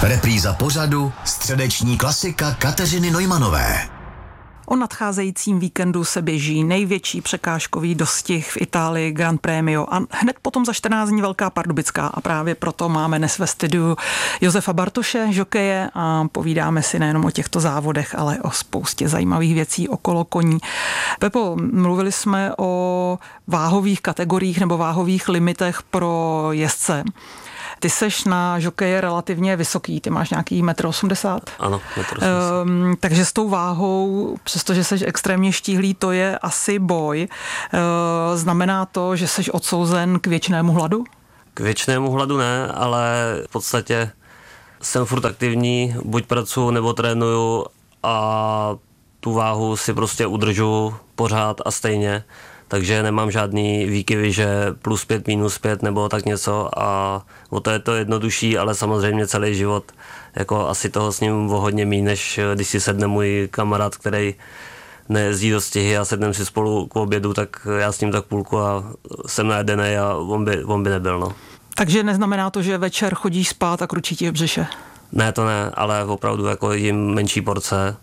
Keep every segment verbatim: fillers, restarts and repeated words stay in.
Repríza pořadu Středeční klasika Kateřiny Neumanové. O nadcházejícím víkendu se běží největší překážkový dostih v Itálii Gran Premio a hned potom za čtrnáct dní Velká Pardubická a právě proto máme dnes ve studiu Josefa Bartoše, žokeje, a povídáme si nejenom o těchto závodech, ale o spoustě zajímavých věcí okolo koní. Pepo, mluvili jsme o váhových kategoriích nebo váhových limitech pro jezdce. Ty seš na žokeje relativně vysoký, ty máš nějaký metr osmdesát. Ano, metr osmdesát. Um, takže s tou váhou, přestože seš extrémně štíhlý, to je asi boj. Uh, znamená to, že seš odsouzen k věčnému hladu? K věčnému hladu ne, ale v podstatě jsem furt aktivní, buď pracuji nebo trénuju a tu váhu si prostě udržu pořád a stejně. Takže nemám žádný výkyvy, že plus pět, minus pět nebo tak něco a o to je to jednodušší, ale samozřejmě celý život, jako asi toho s ním o hodně míň, než když si sedne můj kamarád, který nejezdí do stihy a sedneme si spolu k obědu, tak já s ním tak půlku a jsem najedenej a on by, on by nebyl, no. Takže neznamená to, že večer chodíš spát a kručí ti v břiše? Ne, to ne, ale opravdu jako jim menší porce.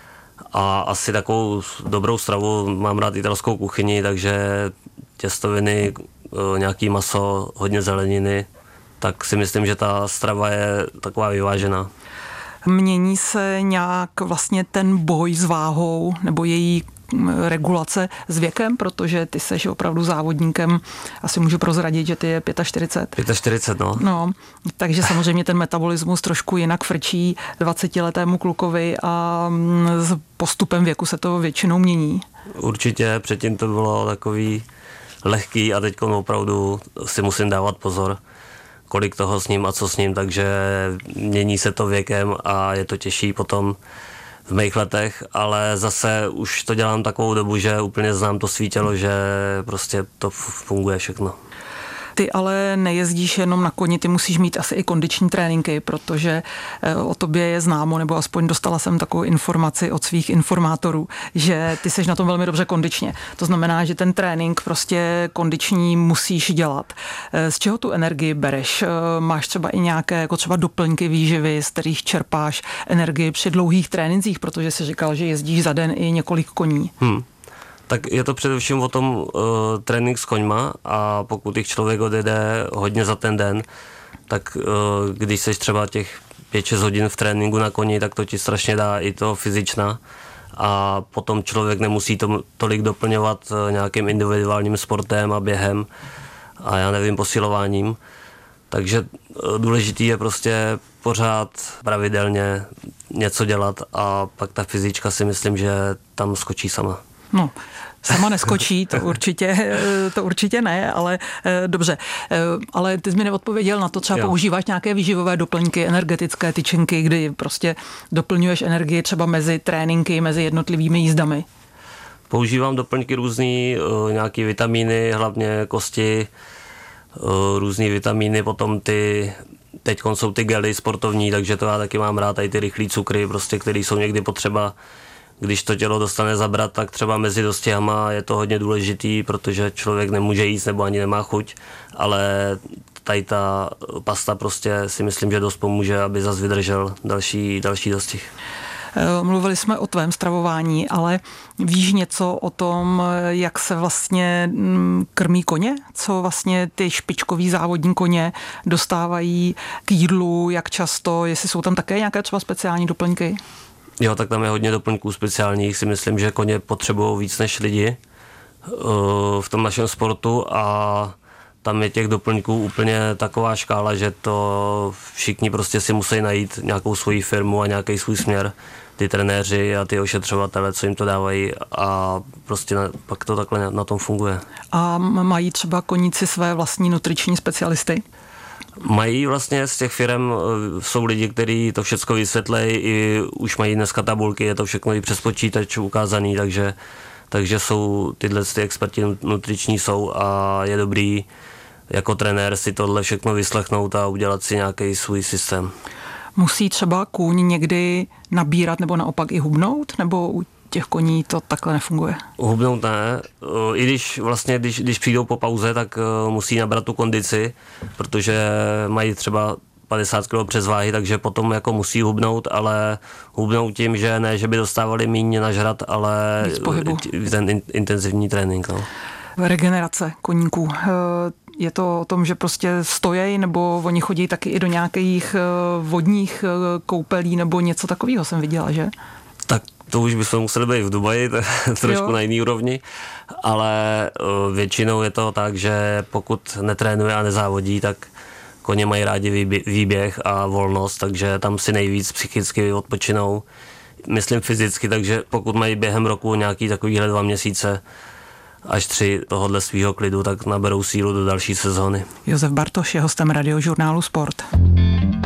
A asi takovou dobrou stravu, mám rád italskou kuchyni, takže těstoviny, nějaký maso, hodně zeleniny, tak si myslím, že ta strava je taková vyvážená. Mění se nějak vlastně ten boj s váhou nebo její regulace s věkem, protože ty seš opravdu závodníkem, asi můžu prozradit, že ty je čtyřicet pět. čtyřicet pět, no. No, takže samozřejmě ten metabolismus trošku jinak frčí dvacetiletému klukovi a s postupem věku se to většinou mění. Určitě, předtím to bylo takový lehký a teď opravdu si musím dávat pozor, kolik toho s ním a co s ním, takže mění se to věkem a je to těžší potom v mých letech, ale zase už to dělám takovou dobu, že úplně znám to svý tělo, že prostě to funguje všechno. Ty ale nejezdíš jenom na koni, ty musíš mít asi i kondiční tréninky, protože o tobě je známo, nebo aspoň dostala jsem takovou informaci od svých informátorů, že ty seš na tom velmi dobře kondičně. To znamená, že ten trénink prostě kondiční musíš dělat. Z čeho tu energii bereš? Máš třeba i nějaké jako třeba doplňky výživy, z kterých čerpáš energii při dlouhých trénincích, protože jsi říkal, že jezdíš za den i několik koní. Hmm. Tak je to především o tom uh, trénink s koňma a pokud jich člověk odjede hodně za ten den, tak uh, když jsi třeba těch pět šest hodin v tréninku na koni, tak to ti strašně dá i to fyzična a potom člověk nemusí to tolik doplňovat uh, nějakým individuálním sportem a během a já nevím, posilováním. Takže uh, důležitý je prostě pořád pravidelně něco dělat a pak ta fyzička si myslím, že tam skočí sama. No, sama neskočí, to určitě, to určitě ne, ale dobře. Ale ty jsi mi neodpověděl na to, třeba jo. Používáš nějaké výživové doplňky, energetické tyčinky, kdy prostě doplňuješ energii třeba mezi tréninky, mezi jednotlivými jízdami? Používám doplňky různý, nějaké vitamíny, hlavně kosti, různý vitamíny, potom ty, teď jsou ty gely sportovní, takže to já taky mám rád, i ty rychlý cukry, prostě, které jsou někdy potřeba. Když to tělo dostane zabrat, tak třeba mezi dostihama je to hodně důležitý, protože člověk nemůže jíst nebo ani nemá chuť, ale tady ta pasta prostě si myslím, že dost pomůže, aby zas vydržel další, další dostih. Mluvili jsme o tvém stravování, ale víš něco o tom, jak se vlastně krmí koně? Co vlastně ty špičkoví závodní koně dostávají k jídlu, jak často, jestli jsou tam také nějaké třeba speciální doplňky? Jo, tak tam je hodně doplňků speciálních, si myslím, že koně potřebují víc než lidi v tom našem sportu a tam je těch doplňků úplně taková škála, že to všichni prostě si musí najít nějakou svoji firmu a nějaký svůj směr, ty trenéři a ty ošetřovatele, co jim to dávají a prostě na, pak to takhle na tom funguje. A mají třeba koníci své vlastní nutriční specialisty? Mají vlastně z těch firem, jsou lidi, kteří to všechno vysvětlejí, i už mají dneska tabulky, je to všechno i přes počítač ukázaný, takže, takže jsou tyhle ty experti nutriční jsou a je dobrý jako trenér si tohle všechno vyslechnout a udělat si nějaký svůj systém. Musí třeba kůň někdy nabírat nebo naopak i hubnout, nebo u těch koní to takhle nefunguje? Hubnout ne, i když vlastně, když, když přijdou po pauze, tak musí nabrat tu kondici, protože mají třeba padesát kilo přes váhy, takže potom jako musí hubnout, ale hubnout tím, že ne, že by dostávali míň nažrat, ale ten in, intenzivní trénink. No. Regenerace koníků. Je to o tom, že prostě stojí, nebo oni chodí taky i do nějakých vodních koupelí, nebo něco takového jsem viděla, že? Tak to už bychom museli být v Dubaji, to trošku jo. na jiný úrovni, ale většinou je to tak, že pokud netrénuje a nezávodí, tak koně mají rádi výběh a volnost, takže tam si nejvíc psychicky odpočinou, myslím fyzicky, takže pokud mají během roku nějaký takovýhle dva měsíce až tři tohodle svýho klidu, tak naberou sílu do další sezóny. Josef Bartoš je hostem Radiožurnálu Sport.